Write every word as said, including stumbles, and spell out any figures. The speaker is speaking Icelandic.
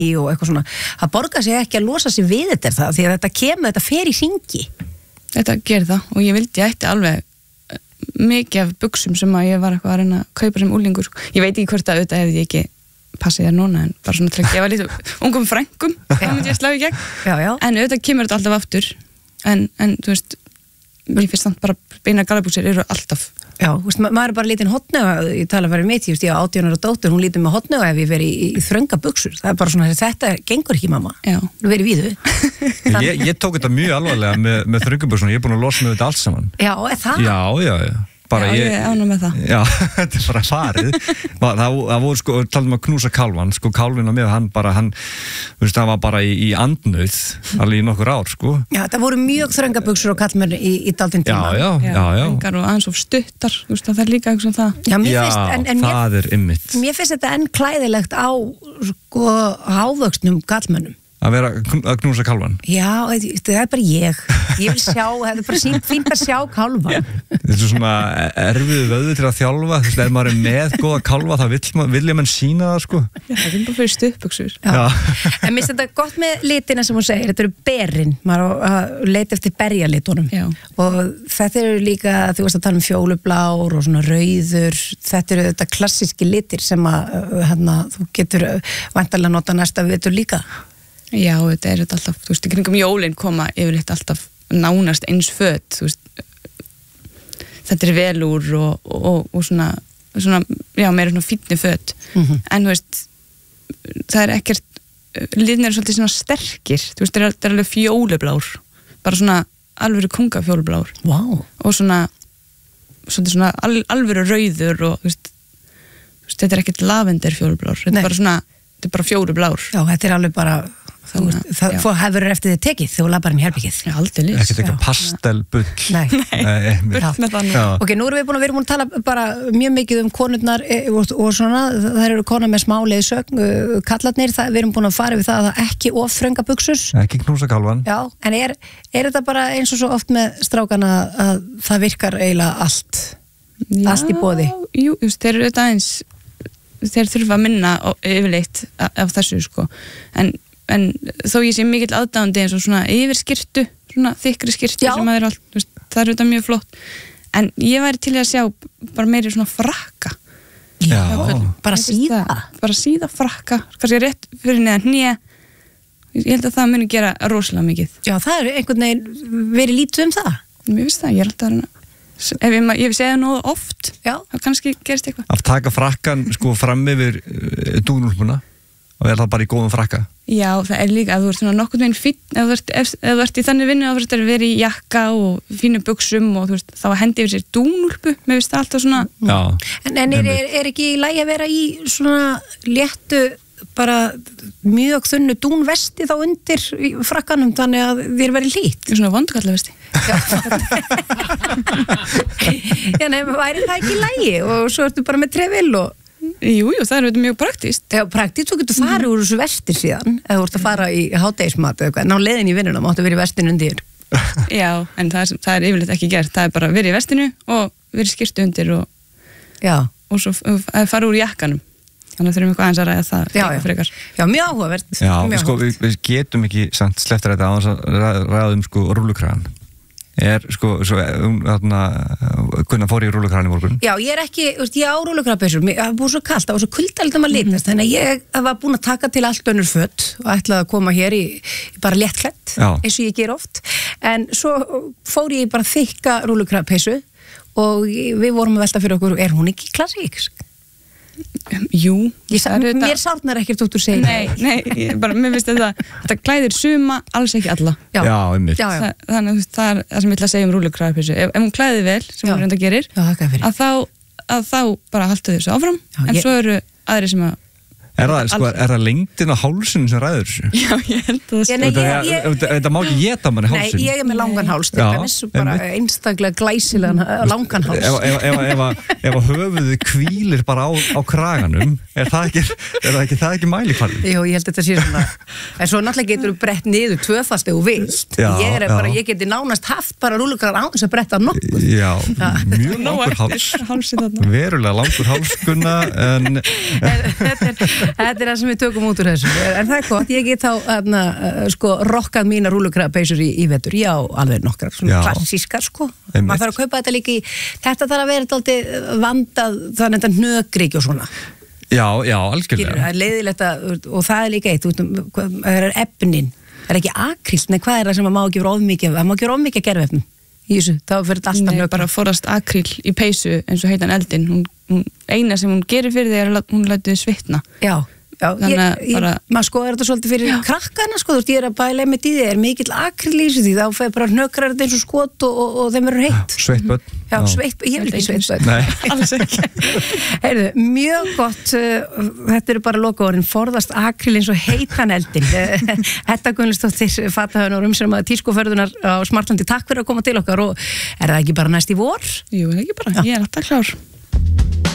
og eitthvað svona, það borgar sig ekki að losa sig við þetta það, því að þetta kemur, þetta fer í hringi. Þetta gerir það og ég vildi ég ætti alveg mikið af buxum sem að ég var eitthvað að reyna að kaupa sem úlingur. Ég veit ekki hvort að auðvitað hefði ég ekki passið þér núna, en bara svona til að gefa lítið ungum frængum, það myndi ég slá í gegn. Já, já. En auðvitað kemur þetta alltaf aftur, en, en þú veist, mér finnst þannig bara beina gallabúsir eru alltaf. Já, þú veist, ma maður er bara lítinn hotnauga, ég tala að vera mitt, ég veist, ég á átján ára dóttur, hún lítur með hotnauga ef ég veri í, í þrönga buxur, það er bara svona, þetta gengur ekki mamma, Já. Þú verið víðu. ég, ég tók þetta mjög alvarlega með, með þröngabuxuna, ég er búin að losa með þetta allt saman. Já, er það? Já, já, já. Bara Já, ég er ánægð með það. Já, þetta er bara farið. það, það voru sko, talaðum að knúsa kálfan, sko kálfin á mig, hann bara, hann, þú veist, hann var bara í, í andnauð, alveg í nokkur ár, sko. Já, það voru mjög þrönga buxur og kallmenn í, í daldinn tíma. Já, já, já, já. Engar og aðeins of stuttar, þú veist, það er líka eitthvað það. Já, mér Já, finnst, en, en það mér, er ymmit. mér finnst þetta enn klæðilegt á, sko, hávöxnum kallmennum. Að vera að knúsa kálfan. Já, það er bara ég. Ég vil sjá, það er bara sínt fínt að sjá kálfan. Þetta er svona erfiðu vöðu til að þjálfa, þú veist, ef maður er með góða kálfa, þá vill, vill ég menn sína það, sko. Já, það er bara fyrir stuttbuxur. Já. En mér finnst þetta gott með litina sem hún segir, þetta eru berin, maður á að leita eftir berjalitunum. Já. Og þetta eru líka, þú veist að tala um fjólublár og svona rauður, þetta eru þetta klassíski litir sem að, hérna, þú getur væntanlega nota næsta vitur líka. Já, þetta er þetta alltaf, þú veist, í kringum jólin koma yfirleitt alltaf nánast eins föt, þú veist, þetta er velúr og, og, og svona, svona, já, meira svona fínni föt, Mhm. en þú veist, það er ekkert, litin eru svolítið svona sterkir, þú veist, það er, það er alveg fjólublár, bara svona alvöru kongafjólublár Vá. og svona, svolítið svona al, alvöru rauður og, þú veist, þú veist, þetta er ekkert lavender fjólublár, þetta Nei. er bara svona, þetta er bara fjólublár. Já, þetta er alveg bara, þú Þannig veist, að- það já. fór hefur eftir þið tekið þegar þú labbar inn í herbyggið. Já, aldrei lýs. Ekkert eitthvað pastelbull. Nei. Nei, einmitt. Burt með þannig. Já. Ok, nú erum við búin að vera búin að tala bara mjög mikið um konurnar e, og, og svona, það eru konar með smá leiðsögn, uh, kallarnir, það, við erum búin að fara við það að það ekki of þrönga buxur. Ekki knúsa kálfan. Já, en er, er þetta bara eins og svo oft með strákana að það virkar eiginlega allt, allt í boði? Jú, þú veist, þeir eru þetta eins, þeir þurfa að minna á, yfirleitt af, af þessu, sko. En, en þó ég sé mikill aðdáandi eins og svona yfirskirtu, svona þykkri skirtu Já. sem að þeir allt, þú veist, það er þetta mjög flott. En ég væri til að sjá bara meiri svona frakka. Já. Bara Mér finnst síða? það- Bara síða frakka, kannski rétt fyrir neðan hné. Ég held að það muni gera rosalega mikið. Já, það er einhvern veginn verið lítið um það. Mér finnst það, ég er alltaf að reyna. Ef ég, ég segja það nógu oft, Já. þá kannski gerist eitthvað. Að taka frakkan sko fram yfir uh, dúnúlpuna og er það bara í góðum frakka. Já, það er líka að þú ert svona nokkurn veginn fínn, ef þú ert, ef, ef þú ert í þannig vinnu þá þú ert að vera í jakka og fínu buxum og þú veist, þá að hendi yfir sér dúnúlpu, mér finnst það alltaf svona. Já. En, en er, er, er ekki í lagi að vera í svona léttu, bara mjög þunnu dúnvesti þá undir í frakkanum þannig að þér verið hlýtt? Svona vondugallavesti. Já, nefnum, væri það ekki í lagi og svo ertu bara með trefil og Jú, jú, það er þetta mjög praktíst. Já, praktíkt, þú getur farið úr þessu vesti síðan eða þú ert að fara í hádegismat eða eitthvað, ná leiðin í vinnuna, máttu verið í vestinu undir. Já, en það er, það er yfirleitt ekki gert, það er bara verið í vestinu og verið skyrtu undir og, Já, og svo að fara úr jakkanum. Þannig að þurfum eitthvað aðeins að ræða það já, líka já. frekar. Já, mjög áhugavert. Já, mjög sko, við, við getum ekki samt sleftar þetta á þess að ræða um sko rúlukragan. Er sko, svo, um, þarna, hvernig fór ég í rúlukragan í morgun? Já, ég er ekki, þú veist, ég á rúlukrabbeysur, það var búið svo kalt, það var svo kuldaldum að litast, þannig að ég var búin að taka til allt önnur föt og ætlaði að koma hér í, í bara léttklætt, Já. eins og ég ger oft, en svo fór ég í bara þykka rúlukrabbeysu og við vorum að velta fyrir okkur, er hún ekki klassísk? Jú, Ég, það er þetta- mér sárnar ekkert út úr segja. Nei, nei, ég bara, mér finnst þetta, þetta klæðir suma, alls ekki alla. Já, Já, einmitt. já, já. Þa, þannig að þú veist, það er það sem ég ætla að segja um rúlukrafpeysu. Ef, ef hún klæði vel, sem Já. hún reynda gerir, Já, þakka fyrir. að þá, að þá bara haltu þessu áfram, Já, en ég- svo eru aðri sem að, Er það, sko, Alls- er það lengdin á hálsinu sem ræður þessu? já, ég held að það Ég- nei, Þetta ég- er- þetta- Þetta má ekki geta manni Nei, hálsinu. ég er með langan háls, til Já, dæmis, bara einmitt. einstaklega glæsilegan uh, langan háls. Ef, ef, ef, ef, ef, ef að höfuðu hvílir bara á, á kraganum, er það ekki, er það ekki, það ekki mælikvarði? Jú, ég held að þetta sé svona, en svo náttúrulega getur þú brett niður tvöfalt ef þú vilt. Já, ég er já. bara, ég geti nánast haft bara rúlukrar á þess að bretta nokkuð. Já, mjög Nóg langur eftir háls. hálsi þarna. Verulega langur háls, Gunna, en þetta, er, Þetta er það sem við tökum út úr þessu. En það er gott, ég get þá aðna, sko, rokkað mína rúlukrapeysur í, í vetur. Já, alveg nokkrar, svona Já. klassískar, sko. Einmitt. Maður þarf að kaupa þetta líka í, þetta þarf að vera alltaf vandað, þannig að þetta hnökri ekki og svona. Já, já, Skilur, algjörlega. það er leiðilegt að, og það er líka eitt, þú veist, hvað- það er efnin, það er ekki akryl, nei, hvað er það sem að má ekki vera of mikið, það má ekki vera of mikið gerfefnum í þessu, þá fyrir þetta alltaf Nei, hnökra. bara forast akríl í peysu eins og heitan eldin hún, hún, eina sem hún gerir fyrir því er að lát- hún lætur þið svitna Já, já, Þannig ég, að ég, bara- maður skoðar þetta svolítið fyrir krakkana, sko, þú veist, ég er að bæla með í því, er mikill akryl í þessu því, þá fer bara hnökrar þetta eins og skot og, og, og þeim verður heitt. Sveitt börn. Já, sveitt, ég vil ekki sveitt börn. Nei. alls ekki Heyrðu, mjög gott, uh, þetta eru bara lokaorðin, forðast akryl eins og heitan eldin. Þetta Gunnlaugsdóttir, fatahönnur sem að tískuförðunar á Smartlandi, takk fyrir að koma til okkar og er það ekki bara næst í vor? Jú, er ekki bara, ég er alltaf klár